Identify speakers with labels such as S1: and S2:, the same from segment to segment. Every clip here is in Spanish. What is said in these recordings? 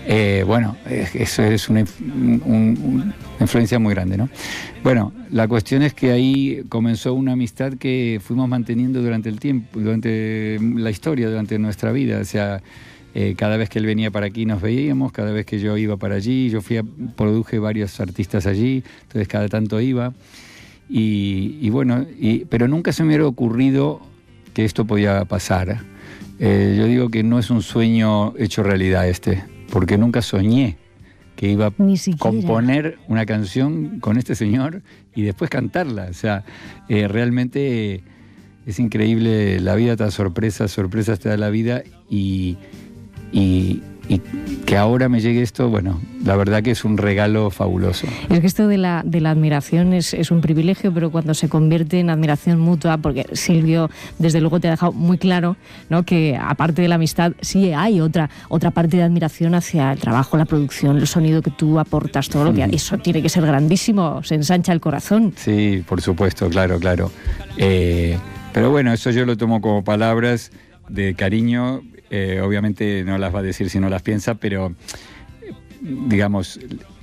S1: Bueno, eso es una influencia muy grande, ¿no? Bueno, la cuestión es que ahí comenzó una amistad que fuimos manteniendo durante el tiempo, durante la historia, durante nuestra vida. O sea, cada vez que él venía para aquí nos veíamos, cada vez que yo iba para allí, produje varios artistas allí, entonces cada tanto iba. Y bueno, pero nunca se me hubiera ocurrido que esto podía pasar. Yo digo que no es un sueño hecho realidad porque nunca soñé que iba a componer una canción con este señor y después cantarla. O sea, realmente es increíble, la vida te da sorpresas te da la vida y que ahora me llegue esto, bueno, la verdad que es un regalo fabuloso.
S2: Es que esto de la admiración es un privilegio, pero cuando se convierte en admiración mutua, porque Silvio desde luego te ha dejado muy claro, ¿no?, que aparte de la amistad sí hay otra parte de admiración hacia el trabajo, la producción, el sonido que tú aportas, todo lo que eso tiene que ser grandísimo, se ensancha el corazón.
S1: Sí, por supuesto, claro. Pero bueno, eso yo lo tomo como palabras de cariño. Obviamente no las va a decir si no las piensa, pero digamos,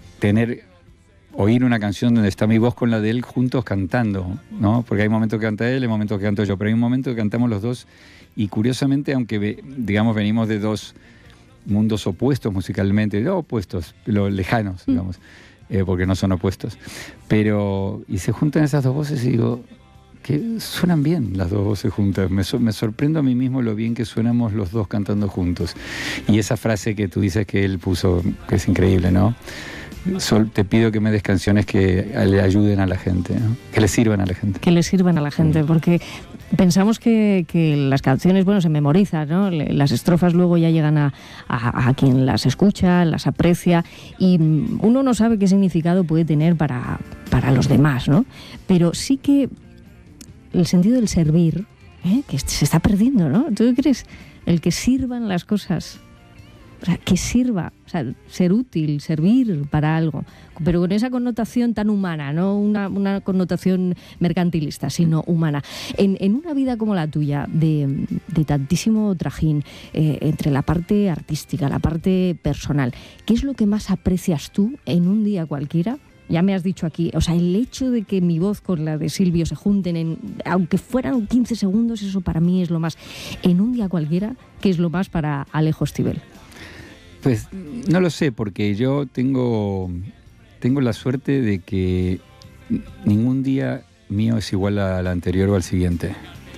S1: oír una canción donde está mi voz con la de él juntos cantando, ¿no? Porque hay momentos que canta él, hay momentos que canto yo, pero hay un momento que cantamos los dos y curiosamente, aunque digamos venimos de dos mundos opuestos musicalmente, no opuestos, pero lejanos, digamos, porque no son opuestos, y se juntan esas dos voces y digo, que suenan bien las dos voces juntas. Me sorprendo a mí mismo lo bien que suenamos los dos cantando juntos. Y esa frase que tú dices que él puso, que es increíble, ¿no? Te pido que me des canciones que le ayuden a la gente, ¿no? Que le sirvan a la gente.
S2: Que le sirvan a la gente, porque pensamos que las canciones, bueno, se memorizan, ¿no? Las estrofas luego ya llegan a quien las escucha, las aprecia, y uno no sabe qué significado puede tener para los demás, ¿no? Pero sí que el sentido del servir, que se está perdiendo, ¿no? ¿Tú crees? El que sirvan las cosas, o sea, que sirva, o sea, ser útil, servir para algo, pero con esa connotación tan humana, no una connotación mercantilista, sino humana. En una vida como la tuya, de tantísimo trajín, entre la parte artística, la parte personal, ¿qué es lo que más aprecias tú en un día cualquiera? Ya me has dicho aquí, o sea, el hecho de que mi voz con la de Silvio se junten, aunque fueran 15 segundos, eso para mí es lo más. En un día cualquiera, ¿qué es lo más para Alejo Stivel?
S1: Pues no lo sé, porque yo tengo la suerte de que ningún día mío es igual al anterior o al siguiente.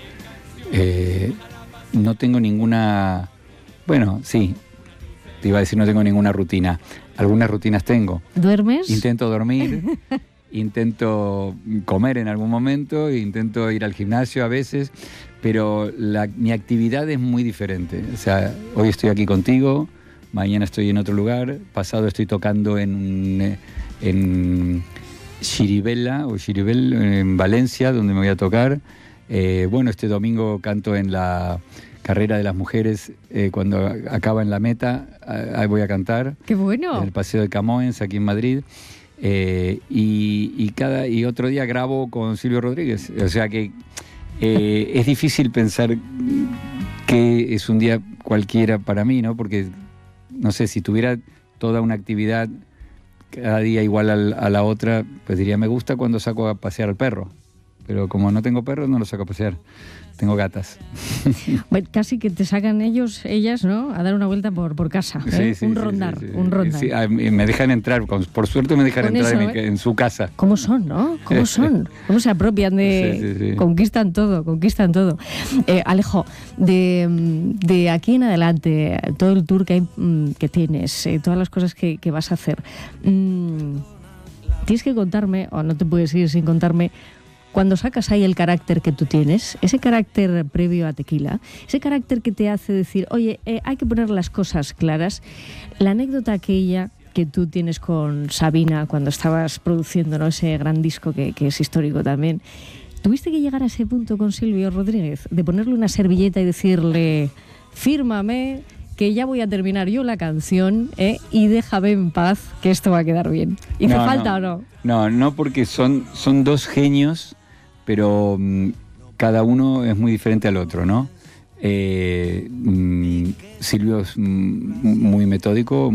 S1: No tengo ninguna... Bueno, sí, te iba a decir no tengo ninguna rutina. Algunas rutinas tengo.
S2: ¿Duermes?
S1: Intento dormir, intento comer en algún momento, intento ir al gimnasio a veces, pero mi actividad es muy diferente. O sea, hoy estoy aquí contigo, mañana estoy en otro lugar, pasado estoy tocando en Xirivella o Xiribel, en Valencia, donde me voy a tocar. Bueno, este domingo canto en la carrera de las mujeres, cuando acaba en la meta, ahí voy a cantar.
S2: ¡Qué bueno!
S1: En el Paseo de Camoens, aquí en Madrid. Y otro día grabo con Silvio Rodríguez. O sea que es difícil pensar que es un día cualquiera para mí, ¿no? Porque, no sé, si tuviera toda una actividad cada día igual a la otra, pues diría, me gusta cuando saco a pasear al perro. Pero como no tengo perros, no los saco a pasear. Tengo gatas.
S2: Bueno, casi que te sacan ellas, ¿no?, a dar una vuelta por casa.
S1: Sí,
S2: un rondar.
S1: Sí, me dejan entrar, por suerte me dejan entrar en su casa.
S2: ¿Cómo son, no? ¿Cómo son? ¿Cómo se apropian de...? Sí. Conquistan todo. Alejo, de aquí en adelante, todo el tour que tienes, todas las cosas que vas a hacer, tienes que contarme, o no te puedes ir sin contarme, cuando sacas ahí el carácter que tú tienes, ese carácter previo a Tequila, ese carácter que te hace decir, oye, hay que poner las cosas claras, la anécdota aquella que tú tienes con Sabina cuando estabas produciendo, ¿no?, ese gran disco que es histórico también, ¿tuviste que llegar a ese punto con Silvio Rodríguez, de ponerle una servilleta y decirle, fírmame, que ya voy a terminar yo la canción, y déjame en paz, que esto va a quedar bien? ¿Hizo falta o no?
S1: No, porque son dos genios, pero cada uno es muy diferente al otro, ¿no? Silvio es muy metódico,